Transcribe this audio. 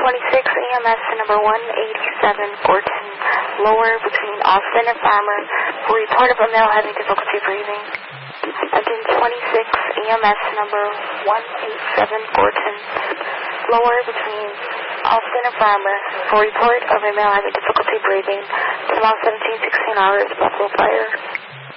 26 EMS number 187 Gorton, lower between Austin and Farmer, for report of a male having difficulty breathing. Again, 26 EMS number 187 Gorton, lower between Austin and Farmer, for report of a male having difficulty breathing. Tomorrow 1716 hours, Buffalo Fire.